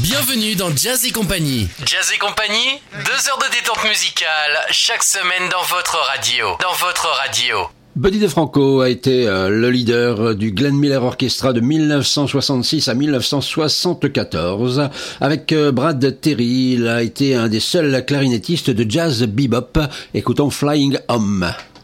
Bienvenue dans Jazz et Compagnie. Jazz et Compagnie, 2 heures de détente musicale chaque semaine dans votre radio. Buddy DeFranco a été le leader du Glenn Miller Orchestra de 1966 à 1974. Avec Brad Terry, il a été un des seuls clarinettistes de jazz bebop. Écoutons Flying Home.